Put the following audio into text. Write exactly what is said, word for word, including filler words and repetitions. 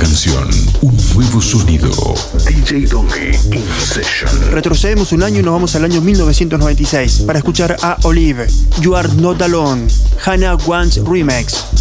canción, un nuevo sonido. D J Donkey in Session. Retrocedemos un año y nos vamos al año mil novecientos noventa y seis para escuchar a Olive, You Are Not Alone, Hannah Wants Remix.